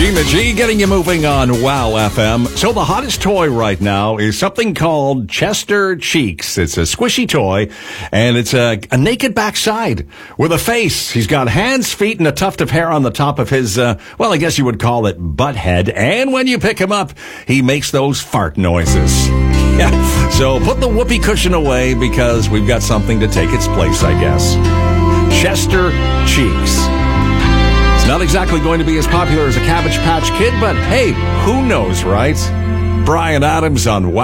G getting you moving on Wow FM. So the hottest toy right now is something called Chester Cheeks. It's a squishy toy, and it's a naked backside with a face. He's got hands, feet, and a tuft of hair on the top of his, well, I guess you would call it butt head. And when you pick him up, he makes those fart noises. Yeah. So put the whoopee cushion away because we've got something to take its place, I guess. Chester Cheeks. Not exactly going to be as popular as a Cabbage Patch Kid, but hey, who knows, right? Bryan Adams on Wow.